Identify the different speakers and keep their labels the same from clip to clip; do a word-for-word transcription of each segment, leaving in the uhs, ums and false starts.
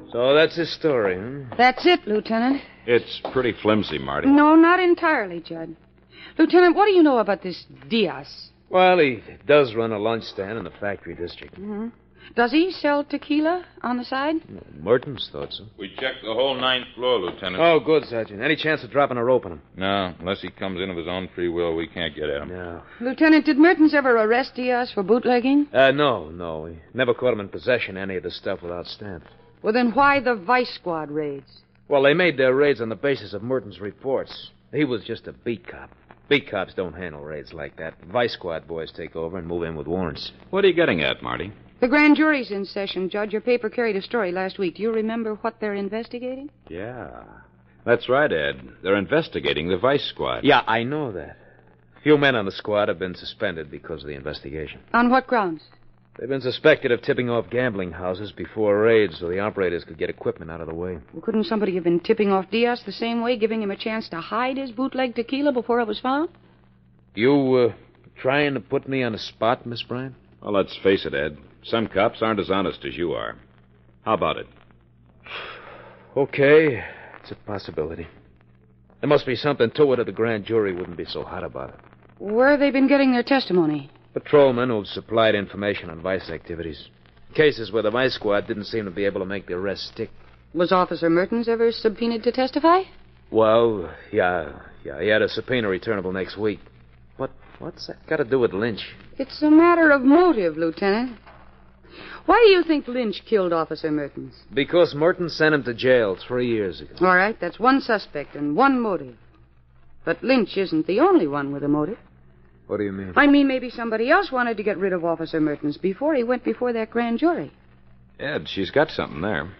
Speaker 1: So that's his story, huh?
Speaker 2: That's it, Lieutenant.
Speaker 3: It's pretty flimsy, Marty.
Speaker 2: No, not entirely, Judd. Lieutenant, what do you know about this Diaz?
Speaker 1: Well, he does run a lunch stand in the factory district.
Speaker 2: Mm-hmm. Does he sell tequila on the side?
Speaker 1: Well, Mertens thought so.
Speaker 3: We checked the whole ninth floor, Lieutenant.
Speaker 1: Oh, good, Sergeant. Any chance of dropping a rope on him?
Speaker 3: No, unless he comes in of his own free will, we can't get at him.
Speaker 1: No.
Speaker 2: Lieutenant, did Mertens ever arrest Diaz for bootlegging?
Speaker 1: Uh, no, no. We never caught him in possession of any of the stuff without stamps.
Speaker 2: Well, then why the Vice Squad raids?
Speaker 1: Well, they made their raids on the basis of Mertens' reports. He was just a beat cop. Beat cops don't handle raids like that. Vice Squad boys take over and move in with warrants.
Speaker 3: What are you getting at, Marty?
Speaker 2: The grand jury's in session, Judge. Your paper carried a story last week. Do you remember what they're investigating?
Speaker 3: Yeah. That's right, Ed. They're investigating the Vice Squad.
Speaker 1: Yeah, I know that. A few men on the squad have been suspended because of the investigation.
Speaker 2: On what grounds?
Speaker 1: They've been suspected of tipping off gambling houses before raids so the operators could get equipment out of the way.
Speaker 2: Well, couldn't somebody have been tipping off Diaz the same way, giving him a chance to hide his bootleg tequila before it was found?
Speaker 1: You, uh, trying to put me on the spot, Miss Bryant?
Speaker 3: Well, let's face it, Ed. Some cops aren't as honest as you are. How about it?
Speaker 1: Okay, it's a possibility. There must be something to it or the grand jury wouldn't be so hot about it.
Speaker 2: Where have they been getting their testimony?
Speaker 1: Patrolmen who've supplied information on vice activities. Cases where the Vice Squad didn't seem to be able to make the arrest stick.
Speaker 2: Was Officer Mertens ever subpoenaed to testify?
Speaker 1: Well, yeah, yeah, he had a subpoena returnable next week. But what's that got to do with Lynch?
Speaker 2: It's a matter of motive, Lieutenant. Why do you think Lynch killed Officer Mertens?
Speaker 1: Because Mertens sent him to jail three years ago.
Speaker 2: All right, that's one suspect and one motive. But Lynch isn't the only one with a motive.
Speaker 1: What do you mean?
Speaker 2: I mean, maybe somebody else wanted to get rid of Officer Mertens before he went before that grand jury.
Speaker 3: Ed, she's got something there.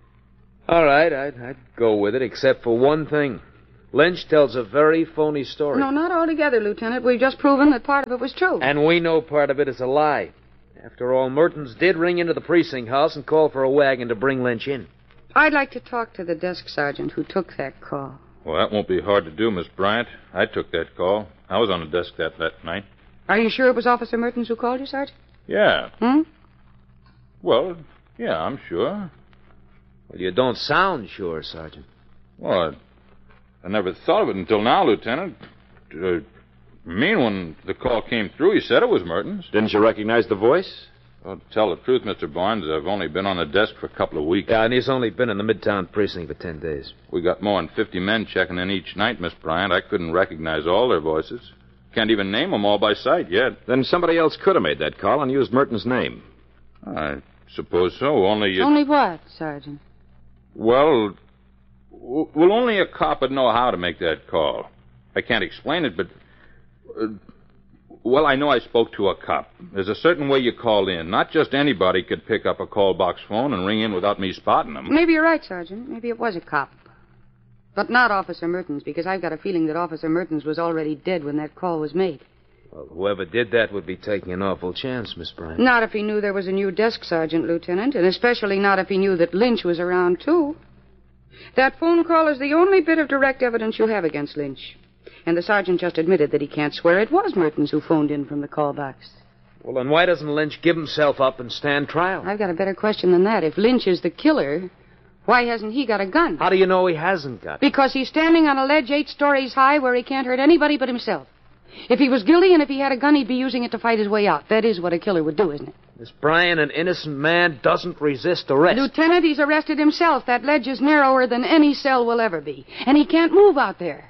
Speaker 1: All right, I'd, I'd go with it, except for one thing. Lynch tells a very phony story.
Speaker 2: No, not altogether, Lieutenant. We've just proven that part of it was true.
Speaker 1: And we know part of it is a lie. After all, Mertens did ring into the precinct house and call for a wagon to bring Lynch in.
Speaker 2: I'd like to talk to the desk sergeant who took that call.
Speaker 3: Well, that won't be hard to do, Miss Bryant. I took that call. I was on the desk that, that night.
Speaker 2: Are you sure it was Officer Mertens who called you, Sergeant?
Speaker 3: Yeah.
Speaker 2: Hmm?
Speaker 3: Well, yeah, I'm sure.
Speaker 1: Well, you don't sound sure, Sergeant.
Speaker 3: Well, I, I never thought of it until now, Lieutenant. Uh, I mean, when the call came through, he said it was Mertens.
Speaker 4: Didn't you recognize the voice?
Speaker 3: Well, to tell the truth, Mister Barnes, I've only been on the desk for a couple of weeks.
Speaker 1: Yeah, and he's only been in the Midtown precinct for ten days.
Speaker 3: We got more than fifty men checking in each night, Miss Bryant. I couldn't recognize all their voices. Can't even name them all by sight yet.
Speaker 4: Then somebody else could have made that call and used Merton's name.
Speaker 3: I suppose so, only you...
Speaker 2: Only what, Sergeant?
Speaker 3: Well, w- well, only a cop would know how to make that call. I can't explain it, but... Uh, well, I know I spoke to a cop. There's a certain way you call in. Not just anybody could pick up a call box phone and ring in without me spotting them.
Speaker 2: Maybe you're right, Sergeant. Maybe it was a cop. But not Officer Mertens, because I've got a feeling that Officer Mertens was already dead when that call was made.
Speaker 1: Well, whoever did that would be taking an awful chance, Miss Bryant.
Speaker 2: Not if he knew there was a new desk sergeant, Lieutenant, and especially not if he knew that Lynch was around, too. That phone call is the only bit of direct evidence you have against Lynch. And the sergeant just admitted that he can't swear it was Mertens who phoned in from the call box.
Speaker 1: Well, then why doesn't Lynch give himself up and stand trial?
Speaker 2: I've got a better question than that. If Lynch is the killer, why hasn't he got a gun?
Speaker 1: How do you know he hasn't got it?
Speaker 2: Because he's standing on a ledge eight stories high where he can't hurt anybody but himself. If he was guilty and if he had a gun, he'd be using it to fight his way out. That is what a killer would do, isn't it?
Speaker 1: Miss Bryant, an innocent man doesn't resist arrest.
Speaker 2: Lieutenant, he's arrested himself. That ledge is narrower than any cell will ever be. And he can't move out there.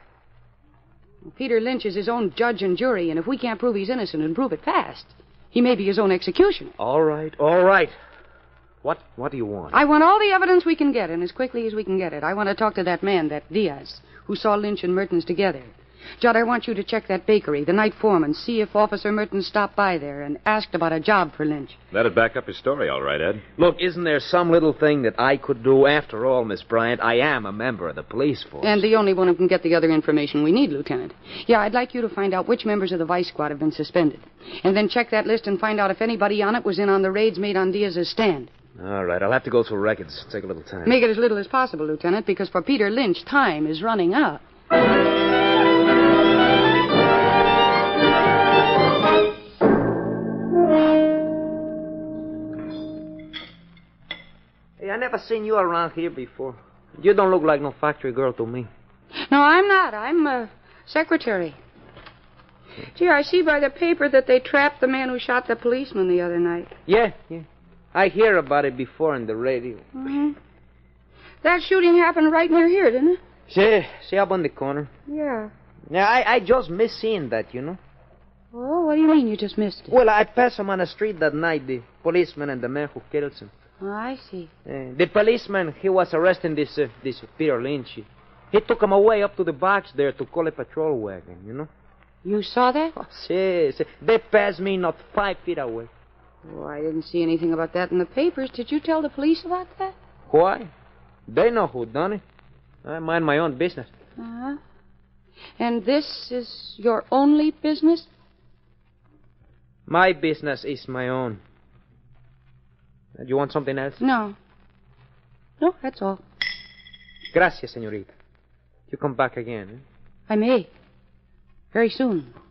Speaker 2: Peter Lynch is his own judge and jury, and if we can't prove he's innocent and prove it fast, he may be his own executioner.
Speaker 1: All right, all right. What what do you want?
Speaker 2: I want all the evidence we can get, and as quickly as we can get it. I want to talk to that man, that Diaz, who saw Lynch and Mertens together. Judd, I want you to check that bakery, the night foreman, see if Officer Mertens stopped by there and asked about a job for Lynch.
Speaker 4: That'd back up his story, all right, Ed.
Speaker 1: Look, isn't there some little thing that I could do? After all, Miss Bryant, I am a member of the police force.
Speaker 2: And the only one who can get the other information we need, Lieutenant. Yeah, I'd like you to find out which members of the Vice Squad have been suspended. And then check that list and find out if anybody on it was in on the raids made on Diaz's stand.
Speaker 1: All right, I'll have to go through records. Take a little time.
Speaker 2: Make it as little as possible, Lieutenant, because for Peter Lynch, time is running out.
Speaker 5: Hey, I never seen you around here before. You don't look like no factory girl to me.
Speaker 2: No, I'm not. I'm a secretary. Gee, I see by the paper that they trapped the man who shot the policeman the other night.
Speaker 5: Yeah, yeah. I hear about it before on the radio.
Speaker 2: Mm-hmm. That shooting happened right near here, didn't it?
Speaker 5: See, see up on the corner.
Speaker 2: Yeah.
Speaker 5: Yeah, I, I just missed seeing that, you know.
Speaker 2: Oh, what do you mean you just missed it?
Speaker 5: Well, I passed him on the street that night, the policeman and the man who killed him.
Speaker 2: Oh, I see.
Speaker 5: Uh, the policeman, he was arresting this uh, this Peter Lynch. He, he took him away up to the box there to call a patrol wagon, you know.
Speaker 2: You saw that?
Speaker 5: Oh, see, see, they passed me not five feet away.
Speaker 2: Oh, I didn't see anything about that in the papers. Did you tell the police about that?
Speaker 5: Why? They know who done it. I mind my own business.
Speaker 2: Uh-huh. And this is your only business?
Speaker 5: My business is my own. Do you want something else?
Speaker 2: No. No, that's all.
Speaker 5: Gracias, señorita. You come back again, eh?
Speaker 2: I may. Very soon.